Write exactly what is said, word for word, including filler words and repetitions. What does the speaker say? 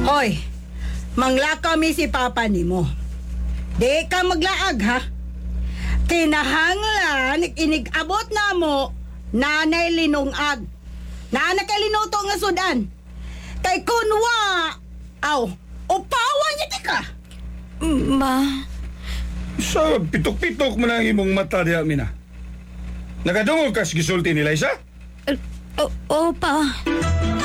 Hoy, manglakaw mi si Papa nimo. Di ka maglaag, ha? Kinahanglan, inig-abot na mo, nanay linungag. Naana kay linuto nga sudan. Kay kunwa, aw, upawan niya ti ka. Ma, Sa pitok-pitok mo na ang imong mata diha, Mina. Nakadungog ka sa gisulti ni Liza? o- opa.